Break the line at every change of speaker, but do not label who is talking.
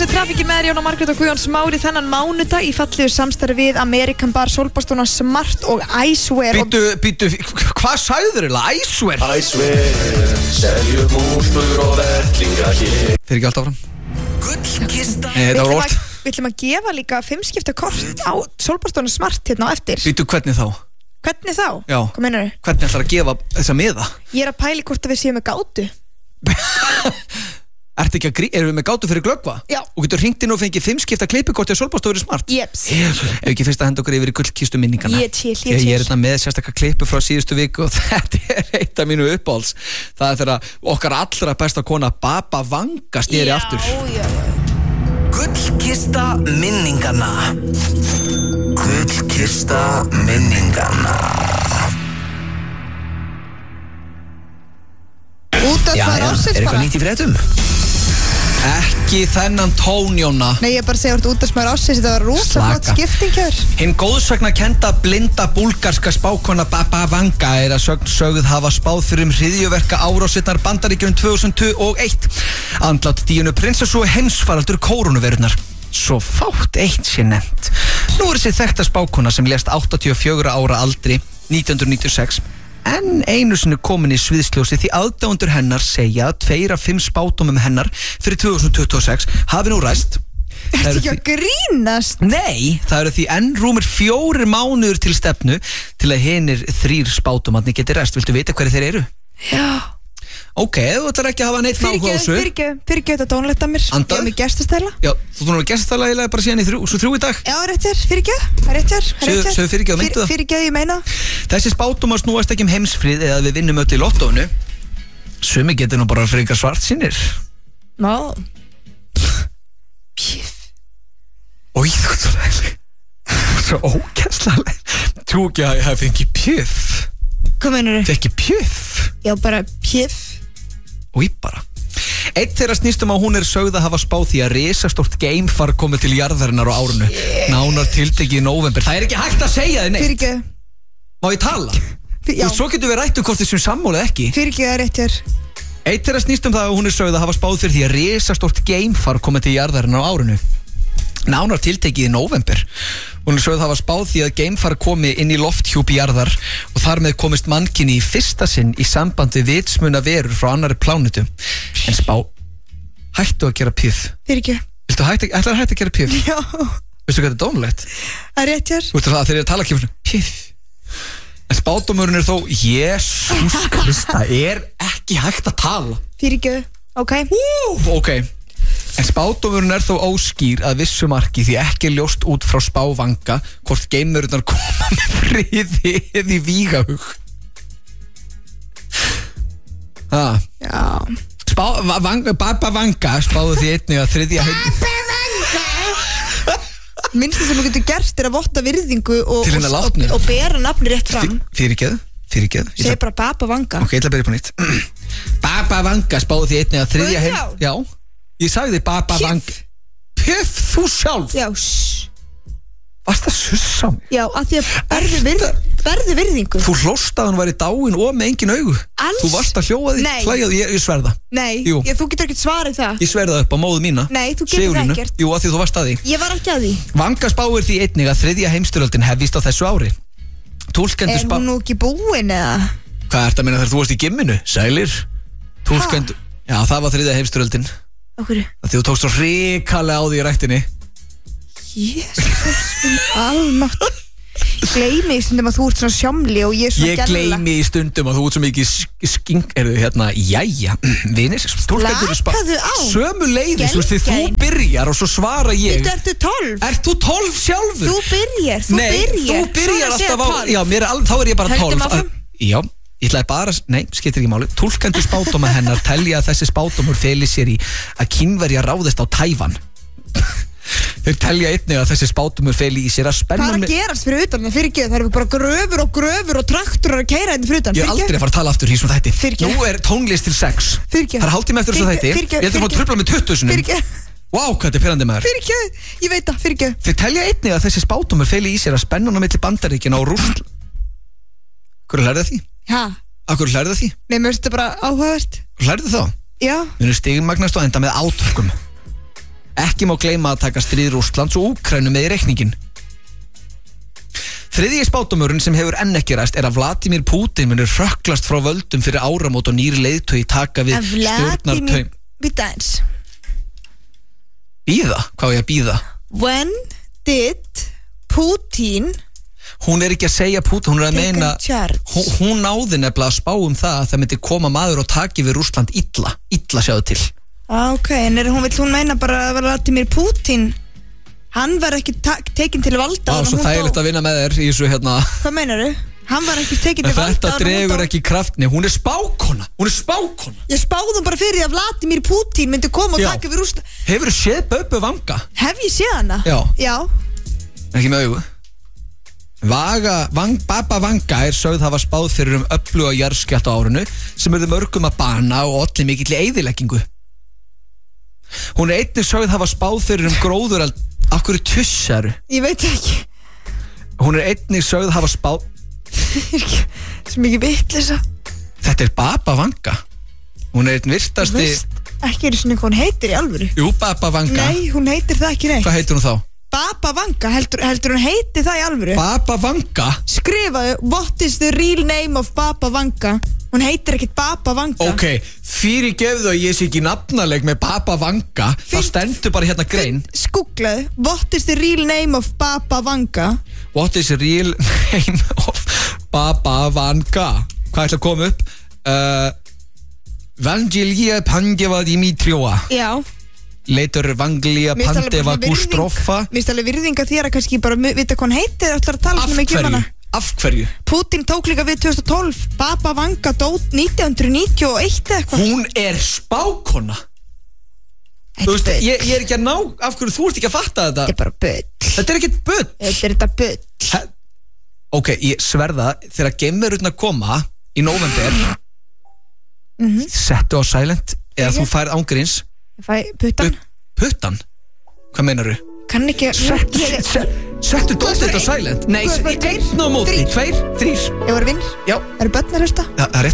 þessi trafíki með Jón og Margrét og Guðjón Smári þennan mánudag í fallegu samstarfi við American Bar, Sólbastuna, Smart og Icewear.
Býtu, hvað sagður þér? Icewear?
Icewear, seljum úlpur og vettlinga hér.
Fyrir ekki allt áfram.
Gullkista.
Það var orð.
Við ætlum að gefa líka 5 skipta kort á Sólbastuna Smart hérna á eftir.
Býtu, hvernig þá?
Hvernig þá?
Já.
Hvað meinarðu?
Hvernig ætlar að gefa þessa miða?
Ég er að pæli hvort að við séum með gátu.
Ertu ekki að erum við með gátu fyrir glöggva?
Já.
Og getur hringt inn og fengið 5 skipta kleipikorti á Sólbastofur Smart?
Jeps.
Ef ekki fyrst að henda okkur yfir í gullkistu minningana.
Ég chill.
Ég er hérna með sérstakka kleipu frá síðustu viku og þetta er eitt af mínu uppáhalds. Það er þegar okkar allra besta kona Baba Vanga sneri aftur.
Já.
Gullkista minningana. Gullkista minningana.
Útvarpsmaður ársins bara.
Nýtt í fréttum?
Ekki þennan tón, Jóna.
Nei, ég bara segja hvort útvarpsmaður ársins, þetta var rosa flott skipting hér.
Hinn góðsagna kenda blinda búlgarska spákona Baba Vanga er að sögð hafa spáð fyrir hryðjuverka árásirnar Bandaríkjunum 2021. Andlát Díönu prinsessu og heimsfaraldur kórónuveirunnar. Svo fátt eitt sé nefnt. Nú er þessi þekkta spákona sem lést 84 ára aldri 1996 en einu sinni komin í sviðsljósi því aðdáendur hennar segja að 2 af 5 spádómum hennar fyrir 2026 hafi nú ræst.
Ertu ekki að grínast?
Nei, það eru því enn rúmir 4 mánuður til stefnu til að hinir 3 spádómarnir geti ræst. Viltu vita hverju þeir eru?
Já.
Ok, þú ætlar ekki að hafa neitt áhuga á þessu.
Fyrirgjöf þetta tónleita mér.
Andað?
Ég hef mig gestastæla.
Já, þú þurfum að gestastæla eiginlega bara síðan í 3 í dag.
Já, rétt hér, fyrirgjöf. Það er rétt hér.
Segðu fyrirgjöf, meintu það?
Fyrirgjöf, ég meina.
Þessi spádómar snúast ekki heimsfrið eða við vinnum öll í lottóinu. Sumi getur nú bara frekar svartsýnir.
Má. Pjöf.
Ói, þú ert svo leiðileg. Þú ert svo ógæslega. Þú ekki að ég hef fengið pjöf.
Hvað meinarðu?
Fekki pjöf.
Já, bara pjöf.
Og ég bara. Eitt þeirra snýst að hún er sögð að hafa spáð því að risastórt geimfar komið til jarðarinnar á árinu. Nánar tiltekið í nóvember. Það er ekki hægt að segja þið neitt.
Fyrirgjöf.
Má ég tala?
Já.
Og svo getur við rætt hvort þessum sammálið ekki.
Fyrirgjöf, það er rétt hér.
Eitt þeirra snýst það að hún er sögð að hafa spáð fyrir því að risastórt geimfar komið til jarðarinnar á árinu. Nánar tiltekið í nóvember. Hún er sögð að hafa spáð því að geimfar komi inn í lofthjúp jarðar og þar með komist mannkyni í fyrsta sinn í sambandi við vitsmuna verur frá annarri plánetu. En hættu að gera pjöf.
Fyrirgjöf.
Ætlar að hætta að gera pjöf?
Já.
Veistu hvað þetta er dónulegt?
Það er rétt hér.
Þú veist það þegar ég tala ekki fyrir pjöf. En spádómurinn er þó Jesús Krista, er ekki hægt að tala.
Fyrirgjöf. Ok.
Ok. En spádómurinn er þó óskýr að vissu marki því ekki er ljóst út frá spávanga hvort geimverurnar koma með friði í vígahug.
Já.
Baba Vanga spáðu því einnig að þriðja
Minnst sem þú getur gert er að votta virðingu og bera nafni rétt fram.
Fyrirgeð.
Segð bara Baba Vanga.
Ok, ég ætla að byrja på nýtt. Baba Vanga spáðu því einnig að þriðja Já. Ég sagði Baba Vanga. Pjöf, þú sjálf.
Já,
Varst það sussa á mig?
Já, af því að verði virðingu.
Þú hlóst að hann væri dáin og með engin augu.
Alls?
Þú varst að hljóa því.
Nei.
Hlæjaði, ég sverða.
Nei,
Jú.
þú getur ekkert svarið það.
Ég sverða upp á móðu mína.
Nei, þú getur það ekkert.
Jú, af því þú varst að því.
Ég var ekki að því.
Vanga spáir því einnig að 3. heimsstyrjöldin hefist á þessu ári.
Er hún nú ekki búin eða?
Hvað ert að meina þegar þú varst í gimminu? Sælir? Já, það var 3. heimsstyrjöldin.
Okkur?
Því þú tókst svo hrikalega á því í ræktinni.
Jesús minn almátt. Gleymi í stundum að þú ert svona sjámli og ég er svona
Ég gleymi í stundum að þú ert svo mikið skink. Jæja, vinir.
Slakaðu á.
Sömu leiðis, þú byrjar og svo svara ég.
Ertu 12?
Ert þú 12 sjálfur?
Þú byrjar.
Nei, þú byrjar alltaf á. Já, þá er ég bara 12.
Höldum áfram.
Já, ég ætlaði bara, nei, skiptir ekki máli. Túlkendur spádóma hennar telja að þessi spádómur feli sér í að Kínverjar ráðist á Tævan. Þeir telja einnig að þessi spádómur feli í sér að
Hvað er að gerast fyrir utan það? Fyrirgjöf, það eru bara gröfur og traktorar að keyra hérna fyrir utan.
Ég er aldrei að fara að tala aftur í svona þætti.
Fyrirgjöf.
Nú er tónlist til 6.
Fyrirgjöf.
Það er hálftíma eftir svona þætti. Ég ætlum að trufla með 20 sinum.
Fyrirgjöf.
Vá, hvað þetta er pirrandi maður.
Fyrirgjöf, ég veit það, fyrirgjöf.
Þeir telja einnig að þessi spádómur feli í sér að spennan á milli Bandaríkjanna og Rússlands. Hverju lærði það því?
Ha?
Af hverju lærði það því?
Nei, mér finnst þetta bara áhugavert.
Lærði það þá?
Já.
Við erum stigmagnast og enda með átökum. Ekki ekki má gleyma að taka stríð Rússlands og Úkraínu með í reikningin. Þriðji spádómurinn sem hefur enn ekki ræst er að Vladimir Putin munir hrökklast frá völdum fyrir áramót og nýri leiðtogi taka við stjórnartaum.
Býta eins.
Bíða? Hvað á ég að bíða?
When did Putin
Hún er ekki að segja Putin, hún er að
take
meina
in charge?
hún náði nefnilega að spá það að það myndi koma maður og taki við Rússland illa sjáðu til.
Ok, en vill hún meina bara að Vladimir Putin hann var ekki tekinn til valda
Svo þægilegt að vinna með þér í þessu hérna.
Hvað meinarðu? Hann var ekki tekinn til valda.
Þetta dregur ekki kraftni, hún er spákona. Ég
spáðum bara fyrir að Vladimir Putin myndi koma og taka við Rússland.
Hefurðu séð Böbbu Vanga?
Hef ég séð hana? Já.
Ekki með augu. Baba Vanga er sögð hafa spáð fyrir öfluga jarðskjálfta á árinu sem urðu mörgum að bana og olli mikilli eyðileggingu. Hún er einnig sögð hafa spáð fyrir gróðureld. Akkur er tussaru?
Ég veit ekki.
Hún er einnig sögð hafa spáð.
Sem ekki vitleysa.
Þetta er Baba Vanga. Hún er einn virtasti.
Ekki er svona hvað hún heitir í alvöru.
Jú, Baba Vanga.
Nei, hún heitir það ekki neitt.
Hvað heitir hún þá?
Baba Vanga, heldur hún heiti það í alvöru?
Baba Vanga?
Skrifaðu, what is the real name of Baba Vanga? Hún heitir ekkert Baba Vanga.
Ok, fyrir gefðu að ég sé ekki nafnaleg með Baba Vanga. Það stendur bara hérna grein.
Skúklaðu, what is the real name of Baba Vanga?
What is the real name of Baba Vanga? Hvað ætla að koma upp? Vangelia Pandeva Dimitriova.
Já.
Leitur Vangelia Pandeva Gustroffa.
Mér finnst alveg virðinga þér að kannski bara vita hvað hún heitir. Það ætlar að tala um ekki um hana.
Af hverju?
Putin tók líka við 2012. Baba Vanga dót 1991 eða eitthvað.
Hún er spákona. Þú veist, ég er ekki að ná. Af hverju þú ert ekki að fatta þetta?
Þetta er bara bull.
Þetta er ekkert bull.
Þetta er þetta bull.
Ok, ég sverða þegar geimverurnar koma í november settu á silent eða þú færð ángríns.
Ég fæ puttan.
Puttan? Hvað meinar þú?
Kann ekki
Settu dóttir á silent? Nei, einn á móti. 2, 3.
Ég var vinnir.
Já.
Eru börn að hlusta?
Það er rétt.